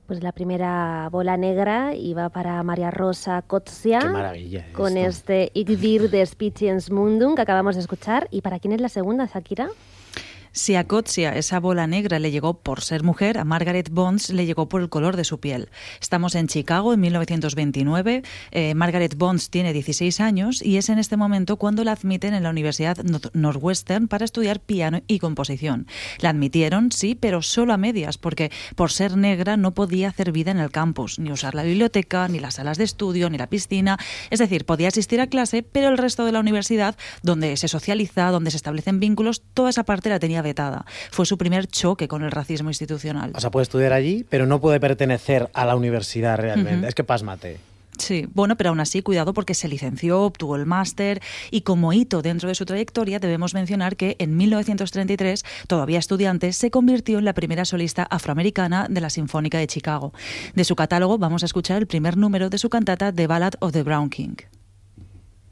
Pues la primera bola negra iba para María Rosa Cotzia. Qué maravilla con esto. este Ich dir des Spitiens Mundum que acabamos de escuchar. ¿Y para quién es la segunda, Shakira? Si a Cotzia esa bola negra le llegó por ser mujer, a Margaret Bonds le llegó por el color de su piel. Estamos en Chicago en 1929. Margaret Bonds tiene 16 años y es en este momento cuando la admiten en la Universidad Northwestern para estudiar piano y composición. La admitieron, sí, pero solo a medias, porque por ser negra no podía hacer vida en el campus, ni usar la biblioteca, ni las salas de estudio, ni la piscina. Es decir, podía asistir a clase, pero el resto de la universidad, donde se socializa, donde se establecen vínculos, toda esa parte la tenía vetada. Fue su primer choque con el racismo institucional. O sea, puede estudiar allí, pero no puede pertenecer a la universidad realmente. Es que pásmate. Sí, bueno, pero aún así, cuidado porque se licenció, obtuvo el máster y como hito dentro de su trayectoria debemos mencionar que en 1933, todavía estudiante, se convirtió en la primera solista afroamericana de la Sinfónica de Chicago. De su catálogo vamos a escuchar el primer número de su cantata The Ballad of the Brown King.